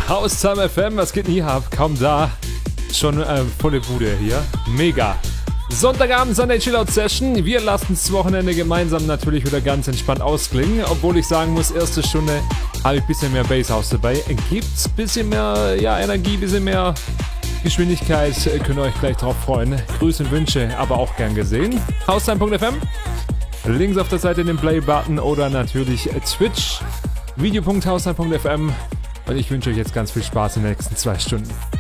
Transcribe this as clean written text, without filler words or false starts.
Haustime FM, was geht denn hier ab? Kaum da. Schon volle Bude hier. Mega. Sonntagabend Sunday Chillout Session. Wir lassen das Wochenende gemeinsam natürlich wieder ganz entspannt ausklingen. Obwohl ich sagen muss, erste Stunde habe ich ein bisschen mehr Basshouse dabei. Gibt's ein bisschen mehr Energie, ein bisschen mehr Geschwindigkeit. Könnt ihr euch gleich drauf freuen. Grüße und Wünsche, aber auch gern gesehen. Haustime.fm. Links auf der Seite den Play-Button oder natürlich Twitch. Video.haustime.fm. Und ich wünsche euch jetzt ganz viel Spaß in den nächsten 2 Stunden.